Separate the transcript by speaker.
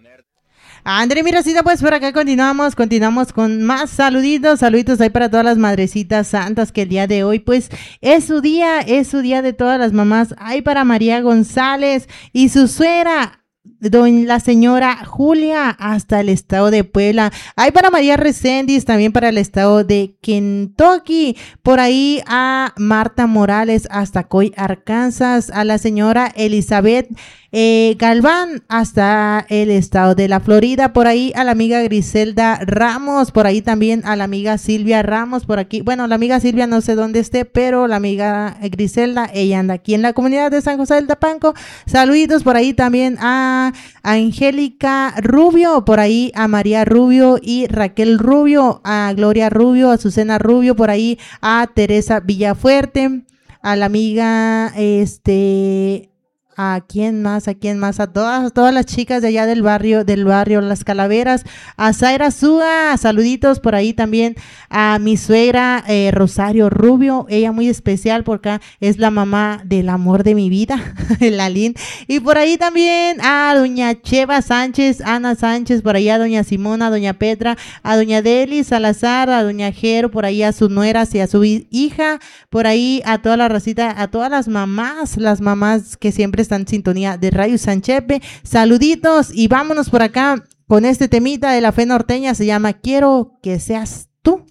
Speaker 1: André, mira, sí, pues por acá continuamos con más saluditos ahí para todas las madrecitas santas que el día de hoy pues es su día de todas las mamás. Hay para María González y su suegra. La señora Julia hasta el estado de Puebla. Hay para María Reséndiz, también para el estado de Kentucky. Por ahí a Marta Morales hasta Coy, Arkansas. A la señora Elizabeth Galván hasta el estado de la Florida. Por ahí a la amiga Griselda Ramos. Por ahí también a la amiga Silvia Ramos. Por aquí, bueno, la amiga Silvia no sé dónde esté, pero la amiga Griselda, ella anda aquí en la comunidad de San José del Tapanco. Saluditos por ahí también a Angélica Rubio, por ahí a María Rubio y Raquel Rubio, a Gloria Rubio, a Azucena Rubio, por ahí a Teresa Villafuerte, a la amiga ¿a quién más? A todas las chicas de allá del barrio Las Calaveras, a Zaira Súa, saluditos por ahí también a mi suegra Rosario Rubio, ella muy especial porque es la mamá del amor de mi vida, Lalín, y por ahí también a doña Cheva Sánchez, Ana Sánchez, por ahí a doña Simona, a doña Petra, a doña Deli Salazar, a doña Jero, por ahí a sus nueras y a su hija, por ahí a toda la racita, a todas las mamás que siempre están en sintonía de Radio Sanchepe. Saluditos y vámonos por acá con este temita de la fe norteña, se llama Quiero que seas tú.